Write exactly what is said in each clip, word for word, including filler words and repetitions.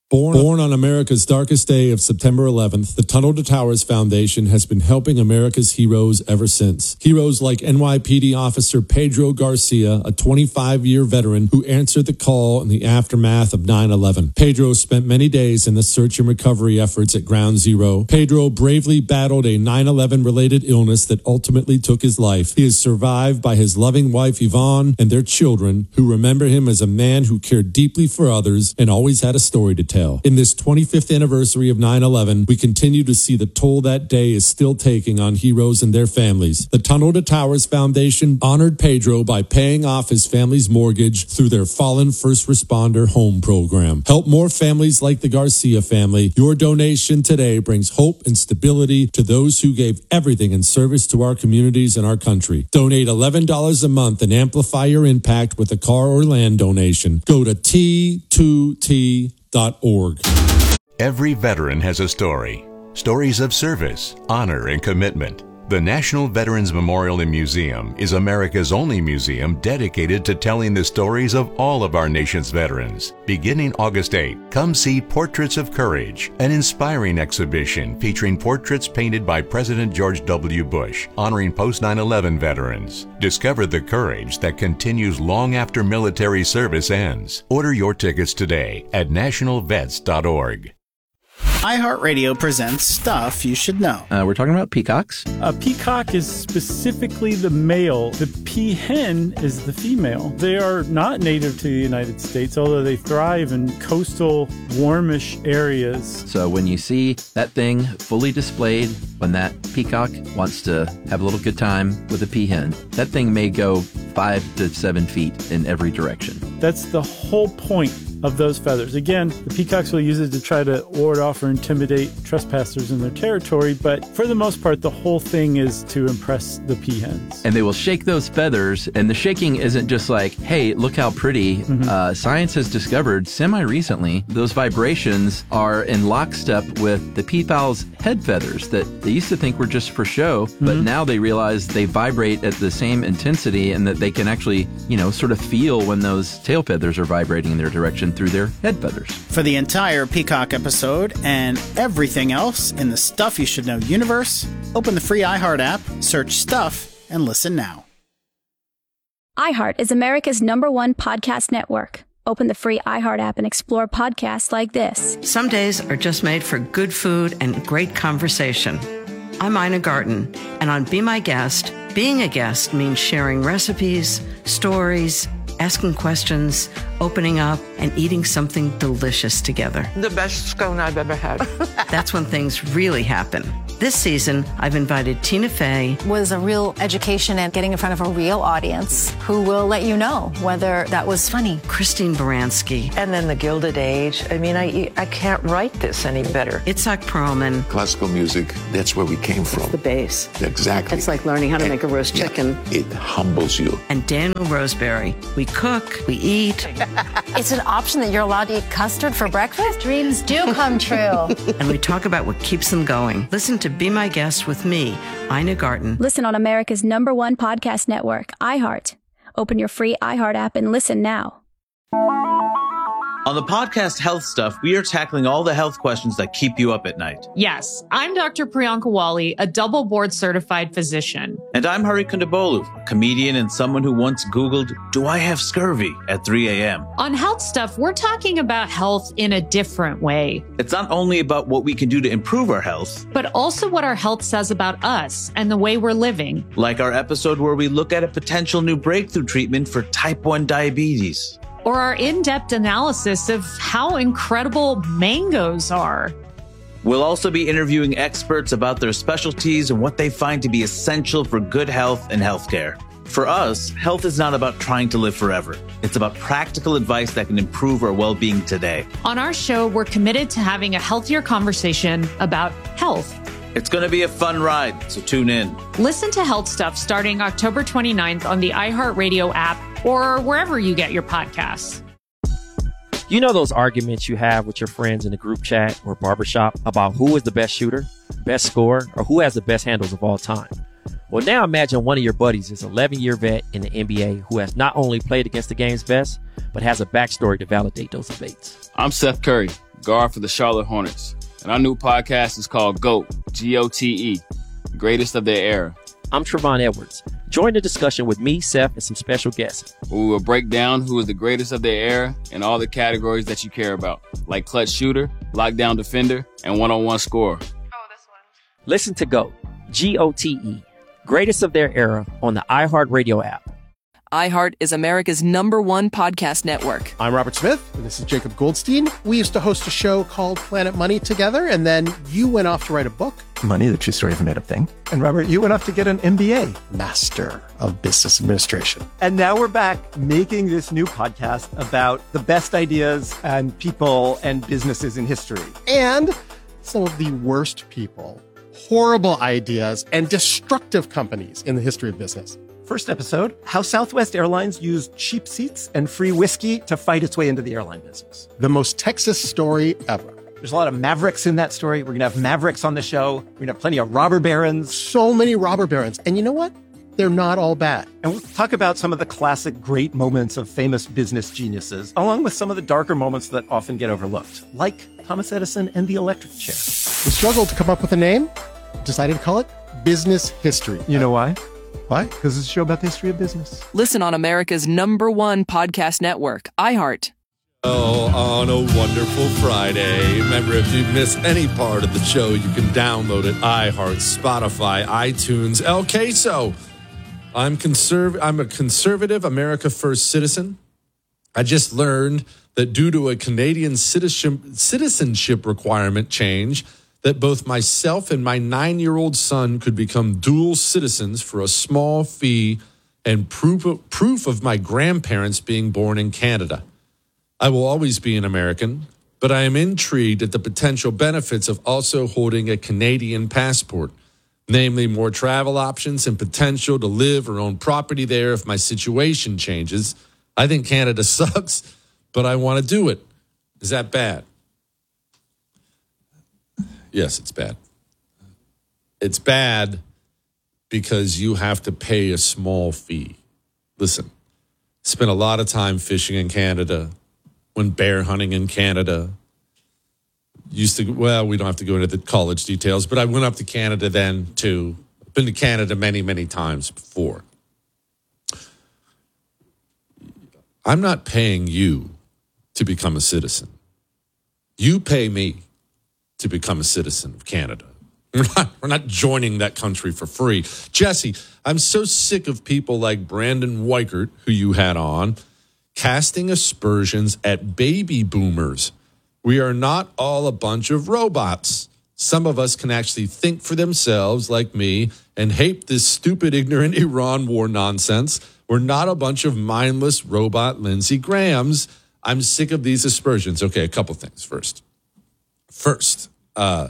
Born, Born on America's darkest day of September eleventh, the Tunnel to Towers Foundation has been helping America's heroes ever since. Heroes like N Y P D officer Pedro Garcia, a twenty-five-year veteran who answered the call in the aftermath of nine eleven. Pedro spent many days in the search and recovery efforts at Ground Zero. Pedro bravely battled a nine eleven-related illness that ultimately took his life. He is survived by his loving wife Yvonne and their children, who remember him as a man who cared deeply for others and always had a story to tell. In this twenty-fifth anniversary of nine eleven, we continue to see the toll that day is still taking on heroes and their families. The Tunnel to Towers Foundation honored Pedro by paying off his family's mortgage through their Fallen First Responder Home Program. Help more families like the Garcia family. Your donation today brings hope and stability to those who gave everything in service to our communities and our country. Donate eleven dollars a month and amplify your impact with a car or land donation. Go to T two T dot org. Every veteran has a story. Stories of service, honor, and commitment. The National Veterans Memorial and Museum is America's only museum dedicated to telling the stories of all of our nation's veterans. Beginning August eighth, come see Portraits of Courage, an inspiring exhibition featuring portraits painted by President George W. Bush, honoring post nine eleven veterans. Discover the courage that continues long after military service ends. Order your tickets today at national vets dot org. iHeartRadio presents Stuff You Should Know. Uh, we're talking about peacocks. A peacock is specifically the male. The peahen is the female. They are not native to the United States, although they thrive in coastal, warmish areas. So when you see that thing fully displayed, when that peacock wants to have a little good time with a peahen, that thing may go five to seven feet in every direction. That's the whole point of those feathers. Again, the peacocks will use it to try to ward off or intimidate trespassers in their territory, but for the most part, the whole thing is to impress the peahens. And they will shake those feathers, and the shaking isn't just like, hey, look how pretty. Mm-hmm. Uh, science has discovered semi-recently those vibrations are in lockstep with the peafowl's head feathers that they used to think were just for show, mm-hmm. but now they realize they vibrate at the same intensity and that they can actually, you know, sort of feel when those tail feathers are vibrating in their direction through their head feathers. For the entire Peacock episode and everything else in the Stuff You Should Know universe, open the free iHeart app, search Stuff, and listen now. iHeart is America's number one podcast network. Open the free iHeart app and explore podcasts like this. Some days are just made for good food and great conversation. I'm Ina Garten, and on Be My Guest, being a guest means sharing recipes, stories, asking questions, opening up, and eating something delicious together. The best scone I've ever had. That's when things really happen. This season, I've invited Tina Fey. It was a real education and getting in front of a real audience who will let you know whether that was funny. Christine Baranski. And then the Gilded Age. I mean, I I can't write this any better. Itzhak Perlman. Classical music, that's where we came from. It's the base. Exactly. It's like learning how to and, make a roast yeah, chicken. It humbles you. And Daniel Roseberry. We cook, we eat. It's an option that you're allowed to eat custard for breakfast? Dreams do come true. And we talk about what keeps them going. Listen to Be My Guest with me, Ina Garten. Listen on America's number one podcast network, iHeart. Open your free iHeart app and listen now. On the podcast Health Stuff, we are tackling all the health questions that keep you up at night. Yes, I'm Doctor Priyanka Wali, a double board certified physician. And I'm Hari Kondabolu, a comedian and someone who once Googled, do I have scurvy at three a.m. On Health Stuff, we're talking about health in a different way. It's not only about what we can do to improve our health, but also what our health says about us and the way we're living. Like our episode where we look at a potential new breakthrough treatment for type one diabetes. Or our in-depth analysis of how incredible mangoes are. We'll also be interviewing experts about their specialties and what they find to be essential for good health and healthcare. For us, health is not about trying to live forever. It's about practical advice that can improve our well-being today. On our show, we're committed to having a healthier conversation about health. It's going to be a fun ride, so tune in. Listen to Health Stuff starting October twenty-ninth on the iHeartRadio app or wherever you get your podcasts. You know those arguments you have with your friends in a group chat or barbershop about who is the best shooter, best scorer, or who has the best handles of all time? Well, now imagine one of your buddies is an eleven-year vet in the N B A who has not only played against the game's best, but has a backstory to validate those debates. I'm Seth Curry. guard for the Charlotte Hornets. And our new podcast is called GOAT, G O T E, Greatest of Their Era. I'm Trevon Edwards. Join the discussion with me, Seth, and some special guests. We will break down who is the greatest of their era in all the categories that you care about, like clutch shooter, lockdown defender, and one-on-one scorer. Listen to GOAT, G O T E, Greatest of Their Era on the iHeartRadio app. iHeart is America's number one podcast network. I'm Robert Smith, and this is Jacob Goldstein. We used to host a show called Planet Money together, and then you went off to write a book. Money, the true story of a made-up thing. And Robert, you went off to get an M B A. Master of Business Administration. And now we're back making this new podcast about the best ideas and people and businesses in history. And some of the worst people, horrible ideas, and destructive companies in the history of business. First episode, how Southwest Airlines used cheap seats and free whiskey to fight its way into the airline business. The most Texas story ever. There's a lot of mavericks in that story. We're going to have mavericks on the show. We're going to have plenty of robber barons. So many robber barons. And you know what? They're not all bad. And we'll talk about some of the classic great moments of famous business geniuses, along with some of the darker moments that often get overlooked, like Thomas Edison and the electric chair. We struggled to come up with a name, decided to call it Business History. You know why? Why? Because it's a show about the history of business. Listen on America's number one podcast network, iHeart. Oh, on a wonderful Friday. Remember, if you miss any part of the show, you can download it. iHeart, Spotify, iTunes, El Queso. I'm conserv- I'm a conservative America First citizen. I just learned that due to a Canadian citizenship, citizenship requirement change, that both myself and my nine-year-old son could become dual citizens for a small fee and proof of, proof of my grandparents being born in Canada. I will always be an American, but I am intrigued at the potential benefits of also holding a Canadian passport, namely more travel options and potential to live or own property there if my situation changes. I think Canada sucks, but I want to do it. Is that bad? Yes, it's bad. It's bad because you have to pay a small fee. Listen, spent a lot of time fishing in Canada, went bear hunting in Canada. Used to, well, we don't have to go into the college details, but I went up to Canada then too. Been to Canada many, many times before. I'm not paying you to become a citizen. You pay me to become a citizen of Canada. We're not, we're not joining that country for free. Jesse, I'm so sick of people like Brandon Weichert, who you had on, casting aspersions at baby boomers. We are not all a bunch of robots. Some of us can actually think for themselves, like me, and hate this stupid, ignorant Iran war nonsense. We're not a bunch of mindless robot Lindsey Grahams. I'm sick of these aspersions. Okay, a couple things first. First, uh,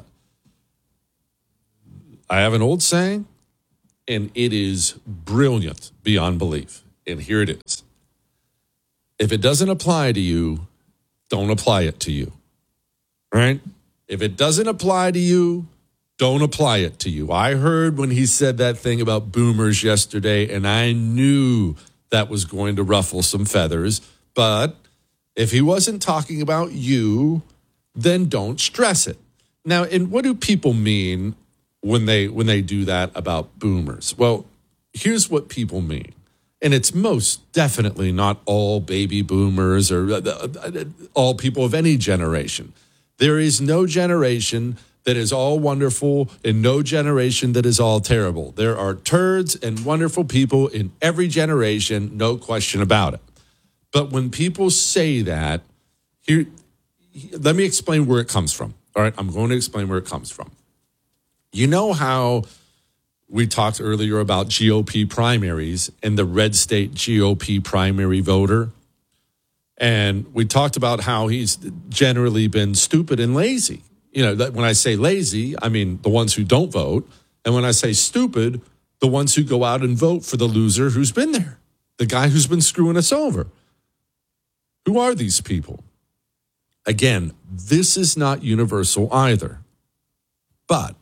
I have an old saying, and it is brilliant beyond belief. And here it is. If it doesn't apply to you, don't apply it to you. Right? If it doesn't apply to you, don't apply it to you. I heard when he said that thing about boomers yesterday, and I knew that was going to ruffle some feathers. But if he wasn't talking about you, then don't stress it. Now, and what do people mean when they when they do that about boomers? Well, here's what people mean. And it's most definitely not all baby boomers or all people of any generation. There is no generation that is all wonderful and no generation that is all terrible. There are turds and wonderful people in every generation, no question about it. But when people say that, here, let me explain where it comes from. All right, I'm going to explain where it comes from. You know how we talked earlier about G O P primaries and the red state G O P primary voter? And we talked about how he's generally been stupid and lazy. You know, when I say lazy, I mean the ones who don't vote. And when I say stupid, the ones who go out and vote for the loser who's been there, the guy who's been screwing us over. Who are these people? Again, this is not universal either. But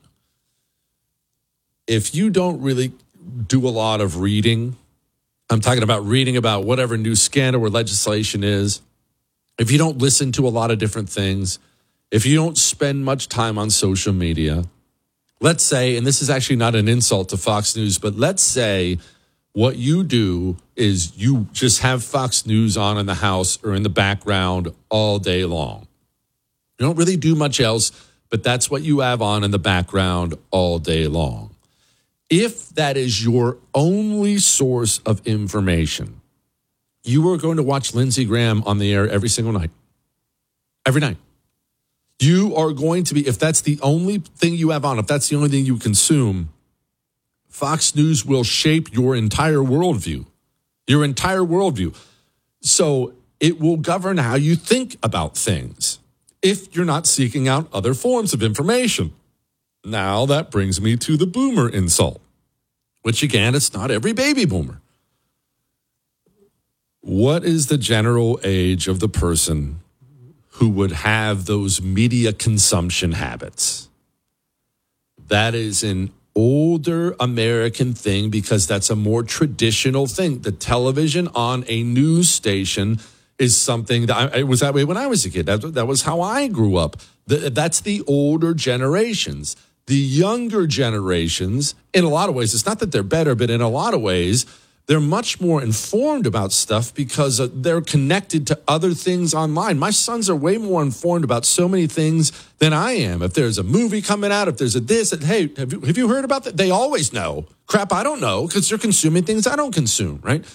if you don't really do a lot of reading, I'm talking about reading about whatever new scandal or legislation is, if you don't listen to a lot of different things, if you don't spend much time on social media, let's say, and this is actually not an insult to Fox News, but let's say what you do is you just have Fox News on in the house or in the background all day long. You don't really do much else, but that's what you have on in the background all day long. If that is your only source of information, you are going to watch Lindsey Graham on the air every single night. Every night. You are going to be, if that's the only thing you have on, if that's the only thing you consume, Fox News will shape your entire worldview. Your entire worldview. So it will govern how you think about things if you're not seeking out other forms of information. Now that brings me to the boomer insult, which again, it's not every baby boomer. What is the general age of the person who would have those media consumption habits? That is an older American thing because that's a more traditional thing. The television on a news station is something that I, it was that way when I was a kid. That, that was how I grew up. The, that's the older generations. The younger generations, in a lot of ways, it's not that they're better, but in a lot of ways, they're much more informed about stuff because they're connected to other things online. My sons are way more informed about so many things than I am. If there's a movie coming out, if there's a this, and, hey, have you, have you heard about that? They always know. Crap, I don't know because they're consuming things I don't consume, right?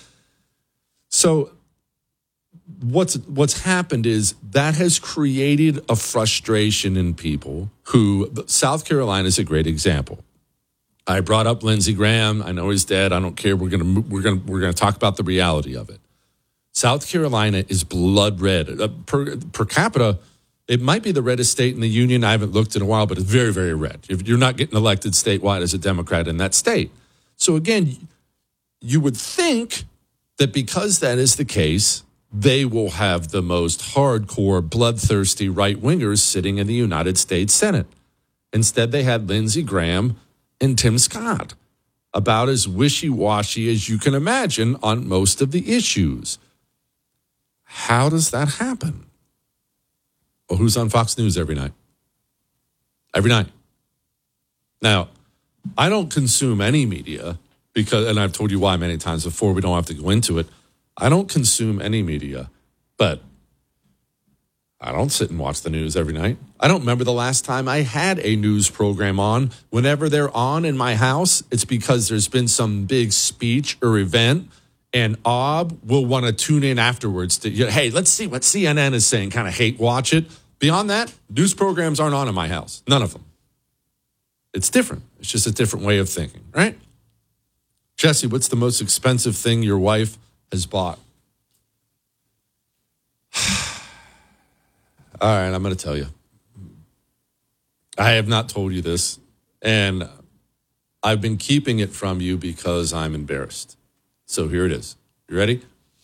So what's what's happened is that has created a frustration in people who, South Carolina is a great example. I brought up Lindsey Graham. I know he's dead. I don't care. We're gonna we're gonna we're gonna talk about the reality of it. South Carolina is blood red. Uh, per, per capita, it might be the reddest state in the union. I haven't looked in a while, but it's very, very red. If you're not getting elected statewide as a Democrat in that state. So again, you would think that because that is the case, they will have the most hardcore, bloodthirsty right-wingers sitting in the United States Senate. Instead, they had Lindsey Graham and Tim Scott, about as wishy-washy as you can imagine on most of the issues. How does that happen? Well, who's on Fox News every night? Every night. Now, I don't consume any media because, and I've told you why many times before, we don't have to go into it. I don't consume any media, but I don't sit and watch the news every night. I don't remember the last time I had a news program on. Whenever they're on in my house, it's because there's been some big speech or event, and Ob will want to tune in afterwards to, hey, let's see what C N N is saying, kind of hate watch it. Beyond that, news programs aren't on in my house. None of them. It's different. It's just a different way of thinking, right? Jesse, what's the most expensive thing your wife has bought? All right, I'm going to tell you. I have not told you this, and I've been keeping it from you because I'm embarrassed. So here it is. You ready?